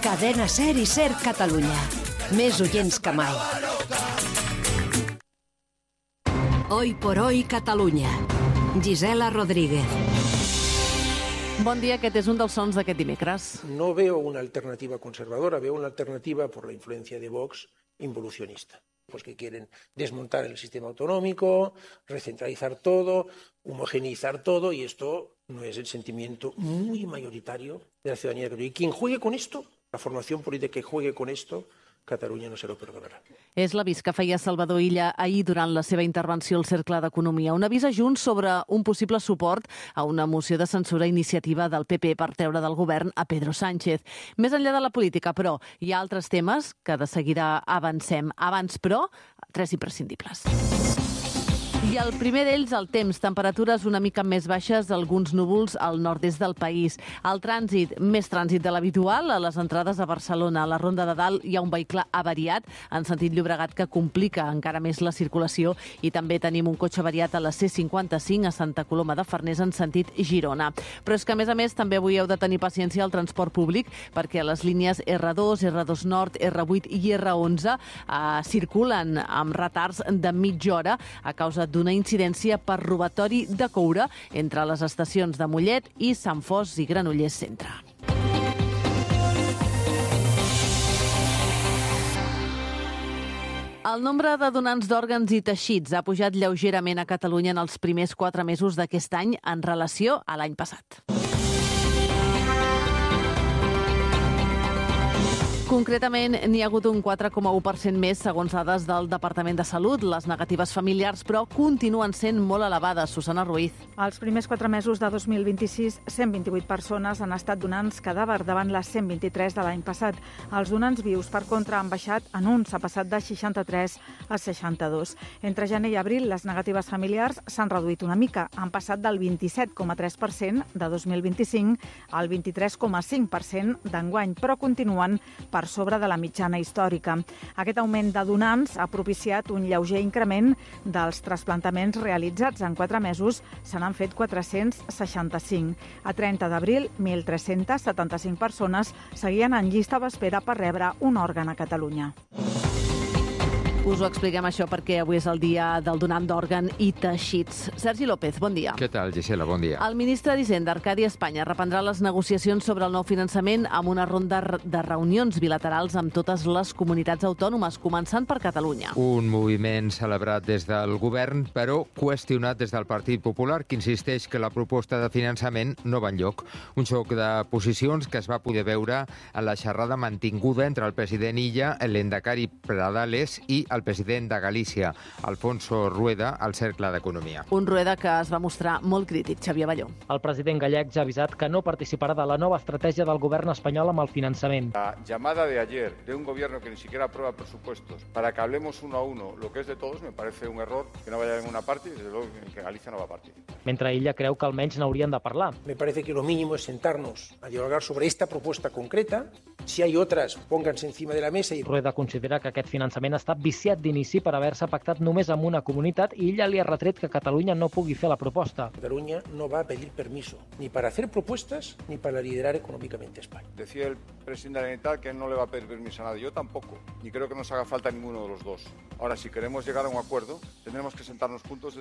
Cadena Ser i Ser Catalunya. Més oients que mai. Hoy por hoy Catalunya. Gisela Rodríguez. Bon dia, aquest és un dels sons d'aquest dimecres. No veo una alternativa conservadora, veo una alternativa por la influencia de Vox involucionista. Pues que quieren desmontar el sistema autonómico, recentralizar todo, homogeneizar todo, y esto no es el sentimiento muy mayoritario de la ciudadanía de Cataluña. Y quien juegue con esto, la formación política que juegue con esto, Catalunya no se lo perdonarà. És l'avís que feia Salvador Illa ahir durant la seva intervenció al Cercle d'Economia. Un avís a Junts sobre un possible suport a una moció de censura iniciativa del PP per treure del govern a Pedro Sánchez. Més enllà de la política, però, hi ha altres temes que de seguida avancem. Abans, però, tres imprescindibles. I el primer d'ells, el temps. Temperatures una mica més baixes, alguns núvols al nord-est del país. El trànsit, més trànsit de l'habitual. A les entrades a Barcelona, a la Ronda de Dalt, hi ha un vehicle avariat en sentit Llobregat que complica encara més la circulació, i també tenim un cotxe avariat a la C55 a Santa Coloma de Farners en sentit Girona. Però és que, a més, també avui heu de tenir paciència al transport públic, perquè les línies R2, R2 Nord, R8 i R11 circulen amb retards de mitja hora a causa d'una incidència per robatori de coure entre les estacions de Mollet i Sant Fos i Granollers Centre. El nombre de donants d'òrgans i teixits ha pujat lleugerament a Catalunya en els primers 4 mesos d'aquest any en relació a l'any passat. Concretament, n'hi ha hagut un 4,1% més segons dades del Departament de Salut. Les negatives familiars, però, continuen sent molt elevades. Susana Ruiz. Els primers 4 mesos de 2026, 128 persones han estat donants cadàver davant les 123 de l'any passat. Els donants vius, per contra, han baixat en un, s'ha passat de 63 a 62. Entre gener i abril, les negatives familiars s'han reduït una mica. Han passat del 27,3% de 2025 al 23,5% d'enguany, però continuen per sobre de la mitjana històrica. Aquest augment de donants ha propiciat un lleuger increment dels trasplantaments realitzats. En 4 mesos se n'han fet 465. A 30 d'abril, 1.375 persones seguien en llista d'espera per rebre un òrgan a Catalunya. Us ho expliquem això perquè avui és el dia del donant d'òrgan i teixits. Sergi López, bon dia. Què tal, Gisela? Bon dia. El ministre d'Hisenda, Arcadi Espanya, reprendrà les negociacions sobre el nou finançament amb una ronda de reunions bilaterals amb totes les comunitats autònomes, començant per Catalunya. Un moviment celebrat des del govern, però qüestionat des del Partit Popular, que insisteix que la proposta de finançament no va enlloc. Un xoc de posicions que es va poder veure en la xerrada mantinguda entre el president Illa, l'Endacari Pradales i el president de Galícia, Alfonso Rueda, al Cercle d'Economia. Un Rueda que es va mostrar molt crític, Xavier Balló. El president gallec ja ha avisat que no participarà de la nova estratègia del govern espanyol amb el finançament. La llamada de ayer de un gobierno que ni siquiera aprueba presupuestos para que hablemos uno a uno lo que es de todos me parece un error que no vaya a ninguna parte y desde luego que Galicia no va a participar. Mentre ella creu que almenys n'haurien de parlar. Me parece que lo mínimo es sentarnos a dialogar sobre esta propuesta concreta. Si hay otras, pónganse encima de la mesa. Rueda considera que aquest finançament està viciat d'inici per haver-se pactat només amb una comunitat i ella li ha retret que Catalunya no pugui fer la proposta. Cataluña no va a pedir permiso ni para hacer propuestas ni para liderar económicamente España. Decía el presidente de la Generalitat que él no le va a pedir permiso a nadie, yo tampoco, ni creo que nos haga falta ninguno de los dos. Ahora, si queremos llegar a un acuerdo, tendremos que sentarnos juntos